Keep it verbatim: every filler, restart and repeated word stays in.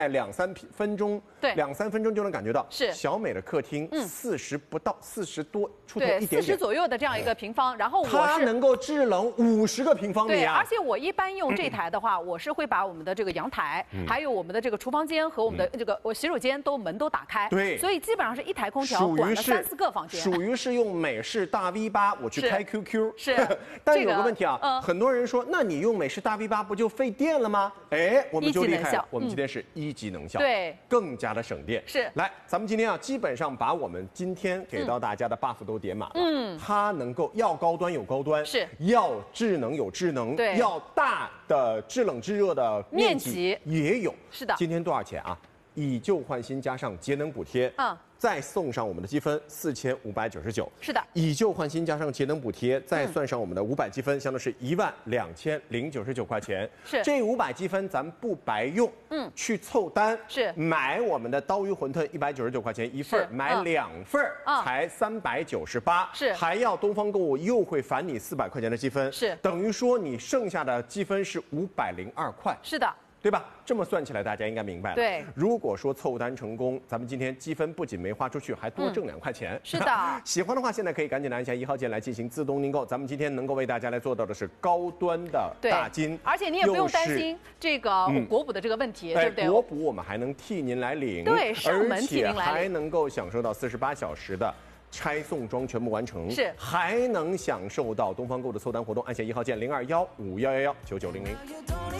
两三分钟， 对， 两三分钟就能感觉到。 是小美的客厅，四十不到，四十多出头一点点， 四十左右的这样一个平方。然后我是它能够制冷五十个平方米啊！ 对，而且我一般用这台的话，我是会把我们的这个阳台，还有我们的这个厨房间和我们的这个我洗手间都门都打开。 对， 所以基本上是一台空调管了三四个房间。 属于是用美式大 V 八，我去开 Q Q。 是， 但有个问题啊，很多人说，那你用美式大 V 八不就费电了吗？哎，我们就厉害了，我们今天是一级能效， 对。 更加的省电。 是， 来，咱们今天啊，基本上把我们今天给到大家的 buff 都点满了。嗯，它能够要高端有高端， 是要智能有智能， 对， 要大的制冷制热的面积也有。 是的， 今天多少钱啊？以旧换新加上节能补贴，嗯。再送上我们的积分四千五百九十九， 是的， 以旧换新加上节能补贴，再算上我们的五百积分，相当是一万两千零九十九块钱。 是这五百积分咱们不白用，嗯，去凑单是买我们的刀鱼馄饨一百九十九块钱一份，买两份才三百九十八， 是还要东方购物又会返你四百块钱的积分， 是等于说你剩下的积分是五百零二块。 是的。 对吧？这么算起来，大家应该明白了。 对， 如果说凑单成功，咱们今天积分不仅没花出去，还多挣两块钱。 嗯、是的， 喜欢的话，现在可以赶紧按一下一号键来进行自动订购。咱们今天能够为大家来做到的是高端的大金， 而且你也不用担心这个国补的这个问题，嗯、对不对？ 国补我们还能替您来领， 对，上门替您来领， 而且还能够享受到四十八小时的拆送装全部完成， 是， 还能享受到东方购的凑单活动。按下一号键零二幺五幺幺幺九九零零。